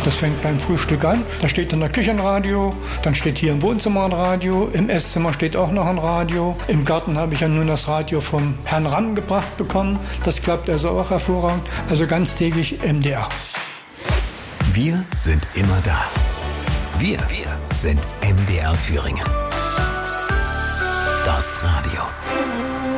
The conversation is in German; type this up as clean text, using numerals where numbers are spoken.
Das fängt beim Frühstück an. Da steht in der Küche ein Radio, dann steht hier im Wohnzimmer ein Radio, im Esszimmer steht auch noch ein Radio. Im Garten habe ich ja nun das Radio vom Herrn Ramm gebracht bekommen. Das klappt also auch hervorragend. Also ganztägig MDR. Wir sind immer da. Wir sind MDR Thüringen. Das Radio.